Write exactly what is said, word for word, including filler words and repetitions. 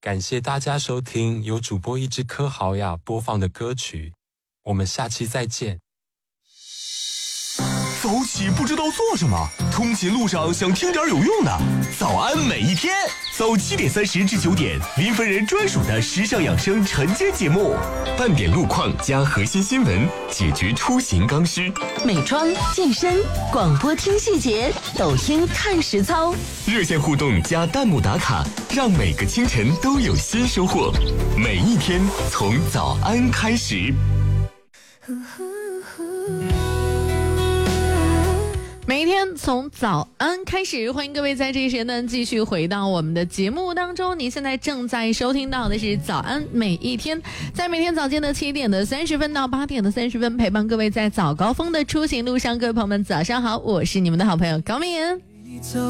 感谢大家收听由主播一只柯豪雅播放的歌曲，我们下期再见。 早起不知道做什么，通勤路上想听点有用的，早安每一天，早七点三十至九点，林芬人专属的时尚养生晨间节目，半点路况加核心新闻，解决出行刚需， 美妆、健身、广播听细节，抖音看实操， 热线互动加弹幕打卡，让每个清晨都有新收获。每一天从早安开始。 每一天从早安开始，欢迎各位在这一时间段继续回到我们的节目当中。你现在正在收听到的是早安每一天，在每天早间的七点的三十分到八点的三十分，陪伴各位在早高峰的出行路上。各位朋友们早上好，我是你们的好朋友高明。